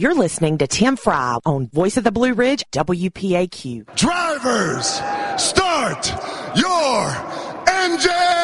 You're listening to Tim Fry on Voice of the Blue Ridge, WPAQ. Drivers, start your engine!